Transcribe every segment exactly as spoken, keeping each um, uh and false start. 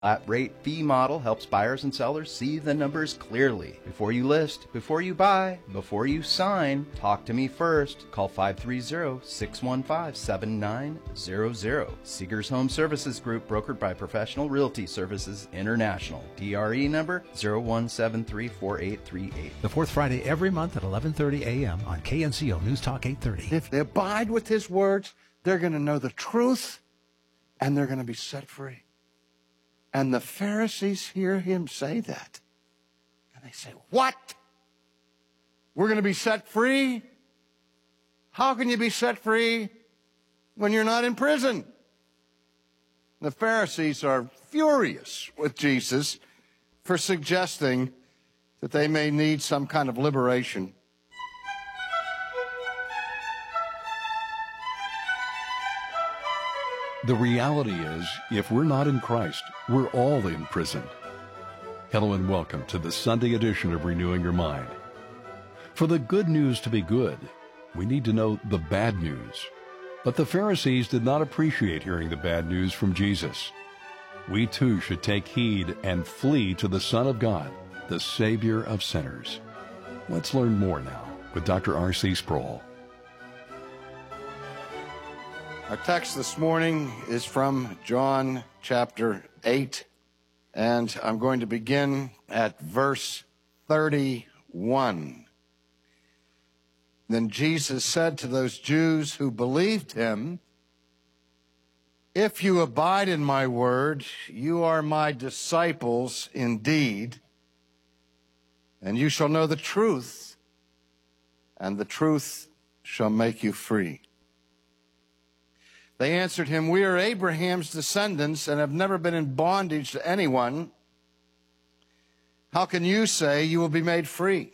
Flat rate fee model helps buyers and sellers see the numbers clearly. Before you list, before you buy, before you sign, talk to me first. Call five three zero, six one five, seven nine zero zero. Seegers Home Services Group, brokered by Professional Realty Services International. D R E number zero one seven three four eight three eight. The fourth Friday every month at eleven thirty a.m. on K N C O News Talk eight thirty. If they abide with his words, they're going to know the truth, and they're going to be set free. And the Pharisees hear him say that. And they say, what? We're going to be set free? How can you be set free when you're not in prison? The Pharisees are furious with Jesus for suggesting that they may need some kind of liberation. The reality is, if we're not in Christ, we're all in prison. Hello and welcome to the Sunday edition of Renewing Your Mind. For the good news to be good, we need to know the bad news. But the Pharisees did not appreciate hearing the bad news from Jesus. We too should take heed and flee to the Son of God, the Savior of sinners. Let's learn more now with Doctor R C Sproul. Our text this morning is from John chapter eight, and I'm going to begin at verse thirty-one. Then Jesus said to those Jews who believed him, "If you abide in my word, you are my disciples indeed, and you shall know the truth, and the truth shall make you free." They answered him, "We are Abraham's descendants and have never been in bondage to anyone. How can you say you will be made free?"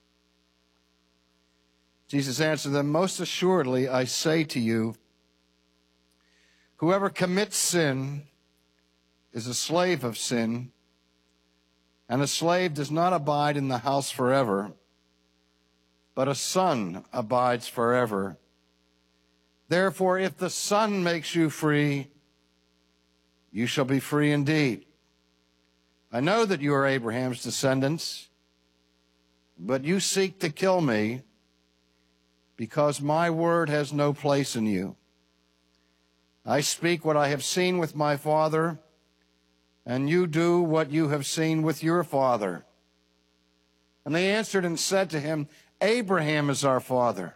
Jesus answered them, "Most assuredly, I say to you, whoever commits sin is a slave of sin, and a slave does not abide in the house forever, but a son abides forever. Therefore, if the Son makes you free, you shall be free indeed. I know that you are Abraham's descendants, but you seek to kill me because my word has no place in you. I speak what I have seen with my father, and you do what you have seen with your father." And they answered and said to him, "Abraham is our father."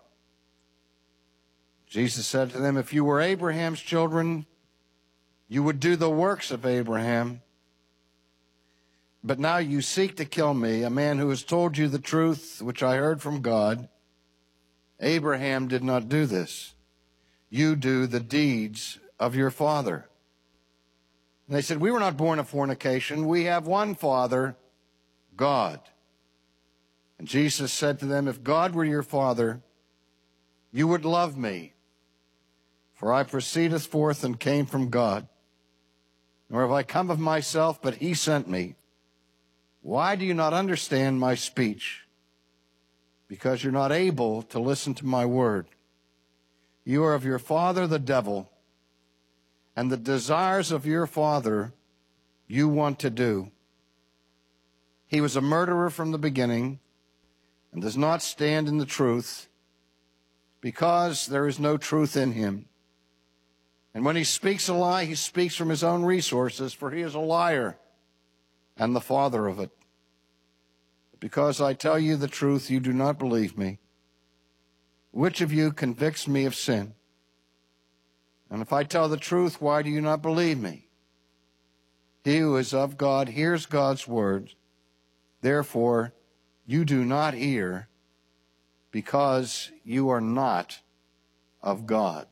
Jesus said to them, "If you were Abraham's children, you would do the works of Abraham. But now you seek to kill me, a man who has told you the truth, which I heard from God. Abraham did not do this. You do the deeds of your father." And they said, "We were not born of fornication. We have one Father, God." And Jesus said to them, "If God were your Father, you would love me. For I proceedeth forth and came from God. Nor have I come of myself, but he sent me. Why do you not understand my speech? Because you're not able to listen to my word. You are of your father the devil, and the desires of your father you want to do. He was a murderer from the beginning, and does not stand in the truth, because there is no truth in him. And when he speaks a lie, he speaks from his own resources, for he is a liar and the father of it. But because I tell you the truth, you do not believe me. Which of you convicts me of sin? And if I tell the truth, why do you not believe me? He who is of God hears God's word. Therefore, you do not hear, because you are not of God."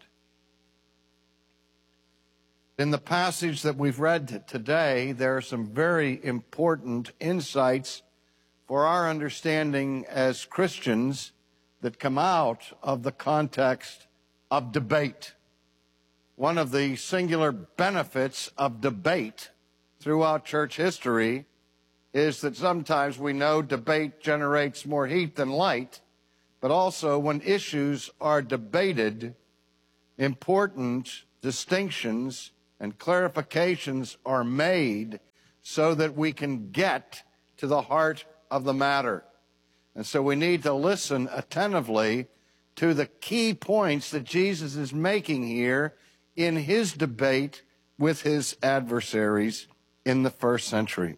In the passage that we've read today, there are some very important insights for our understanding as Christians that come out of the context of debate. One of the singular benefits of debate throughout church history is that sometimes we know debate generates more heat than light, but also when issues are debated, important distinctions and clarifications are made so that we can get to the heart of the matter. And so we need to listen attentively to the key points that Jesus is making here in his debate with his adversaries in the first century.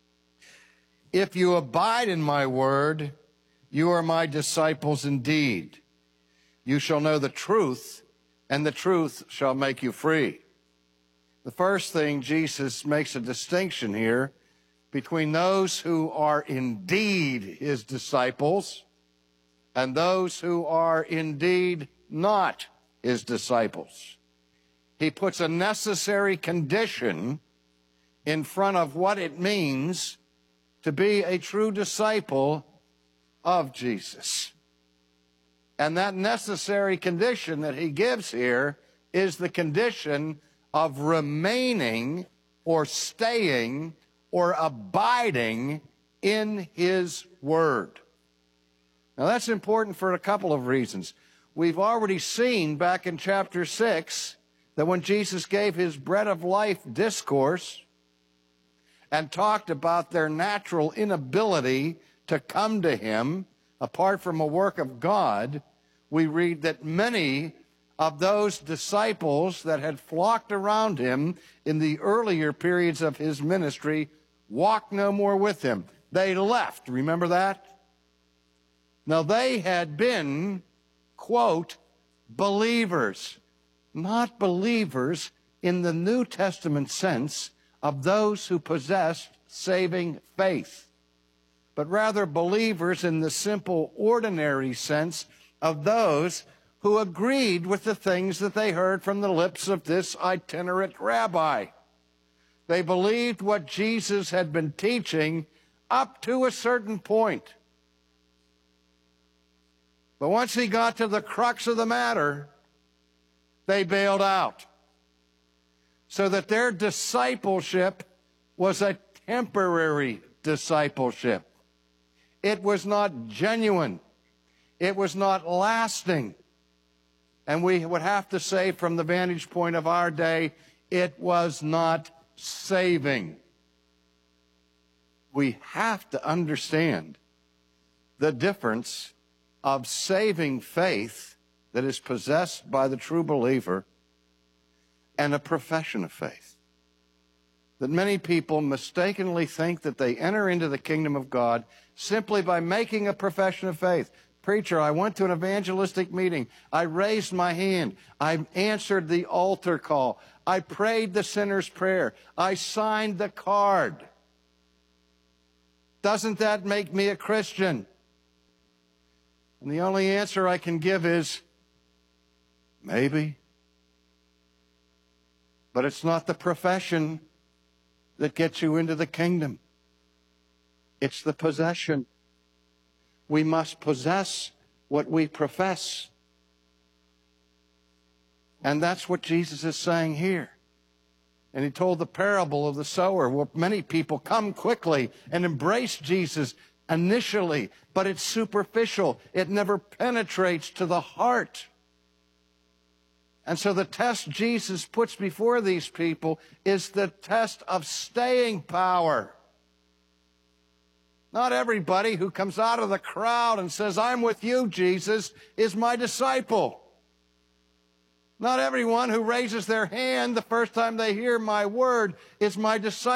If you abide in my word, you are my disciples indeed. You shall know the truth, and the truth shall make you free. The first thing, Jesus makes a distinction here between those who are indeed his disciples and those who are indeed not his disciples. He puts a necessary condition in front of what it means to be a true disciple of Jesus. And that necessary condition that he gives here is the condition of remaining or staying or abiding in his word. Now that's important for a couple of reasons. We've already seen back in chapter six that when Jesus gave his bread of life discourse and talked about their natural inability to come to him apart from a work of God, we read that many of those disciples that had flocked around him in the earlier periods of his ministry walked no more with him. They left. Remember that? Now, they had been, quote, believers, not believers in the New Testament sense of those who possessed saving faith, but rather believers in the simple, ordinary sense of those who agreed with the things that they heard from the lips of this itinerant rabbi. They believed what Jesus had been teaching up to a certain point. But once he got to the crux of the matter, they bailed out. So that their discipleship was a temporary discipleship. It was not genuine. It was not lasting. And we would have to say from the vantage point of our day, it was not saving. We have to understand the difference of saving faith that is possessed by the true believer and a profession of faith. That many people mistakenly think that they enter into the kingdom of God simply by making a profession of faith. Preacher, I went to an evangelistic meeting. I raised my hand. I answered the altar call. I prayed the sinner's prayer. I signed the card. Doesn't that make me a Christian? And the only answer I can give is, maybe. But it's not the profession that gets you into the kingdom. It's the possession. We must possess what we profess. And that's what Jesus is saying here. And he told the parable of the sower, where many people come quickly and embrace Jesus initially, but it's superficial. It never penetrates to the heart. And so the test Jesus puts before these people is the test of staying power. Not everybody who comes out of the crowd and says, I'm with you, Jesus, is my disciple. Not everyone who raises their hand the first time they hear my word is my disciple.